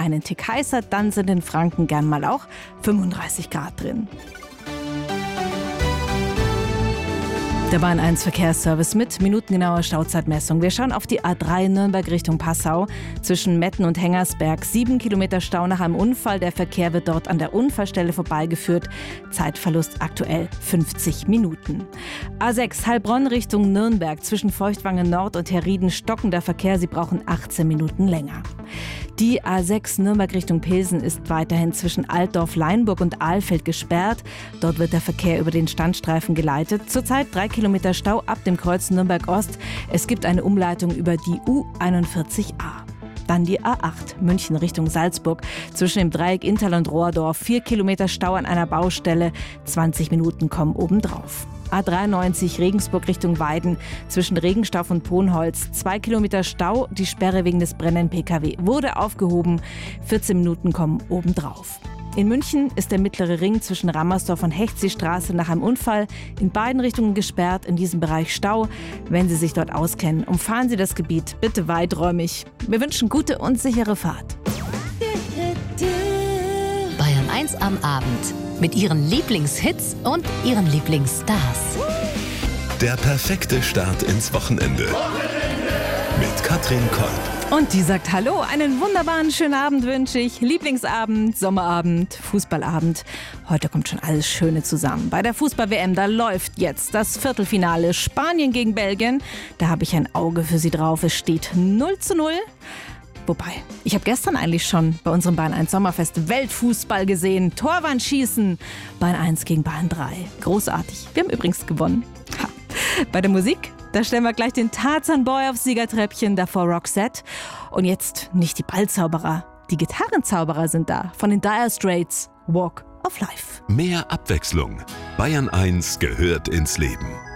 einen Tick heißer, dann sind in Franken gern mal auch 35 Grad drin. Der Bahn 1 Verkehrsservice mit minutengenauer Stauzeitmessung. Wir schauen auf die A3 Nürnberg Richtung Passau. Zwischen Metten und Hengersberg 7 Kilometer Stau nach einem Unfall. Der Verkehr wird dort an der Unfallstelle vorbeigeführt. Zeitverlust aktuell 50 Minuten. A6 Heilbronn Richtung Nürnberg. Zwischen Feuchtwangen Nord und Herrieden stockender Verkehr. Sie brauchen 18 Minuten länger. Die A6 Nürnberg Richtung Pilsen ist weiterhin zwischen Altdorf, Leinburg und Ahlfeld gesperrt. Dort wird der Verkehr über den Standstreifen geleitet. Zurzeit 3 Kilometer Stau ab dem Kreuz Nürnberg Ost. Es gibt eine Umleitung über die U41a. Dann die A8 München Richtung Salzburg. Zwischen dem Dreieck Inntal und Rohrdorf 4 Kilometer Stau an einer Baustelle. 20 Minuten kommen obendrauf. A93 Regensburg Richtung Weiden. Zwischen Regenstauf und Ponholz 2 Kilometer Stau. Die Sperre wegen des brennenden Pkw wurde aufgehoben. 14 Minuten kommen obendrauf. In München ist der mittlere Ring zwischen Rammersdorf und Hechtsiestraße nach einem Unfall in beiden Richtungen gesperrt. In diesem Bereich Stau. Wenn Sie sich dort auskennen, umfahren Sie das Gebiet bitte weiträumig. Wir wünschen gute und sichere Fahrt. Bayern 1 am Abend. Mit ihren Lieblingshits und ihren Lieblingsstars. Der perfekte Start ins Wochenende. Mit Katrin Kolb. Und die sagt Hallo, einen wunderbaren schönen Abend wünsche ich. Lieblingsabend, Sommerabend, Fußballabend. Heute kommt schon alles Schöne zusammen. Bei der Fußball-WM, da läuft jetzt das Viertelfinale Spanien gegen Belgien. Da habe ich ein Auge für Sie drauf. Es steht 0:0. Wobei, ich habe gestern eigentlich schon bei unserem Bahn 1 Sommerfest Weltfußball gesehen. Torwandschießen. Bahn 1 gegen Bahn 3. Großartig. Wir haben übrigens gewonnen. Ha. Bei der Musik, da stellen wir gleich den Tarzan Boy aufs Siegertreppchen, davor Roxette. Und jetzt nicht die Ballzauberer, die Gitarrenzauberer sind da. Von den Dire Straits, Walk of Life. Mehr Abwechslung. Bayern 1 gehört ins Leben.